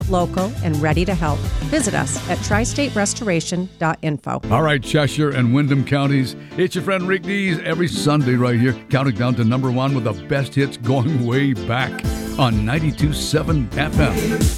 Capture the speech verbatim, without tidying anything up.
local, and ready to help. Visit us at tri state restoration dot info. All right, Cheshire and Windham counties, it's your friend Rick Dees every Sunday right here, counting down to number one with the best hits going way back on ninety-two point seven F M.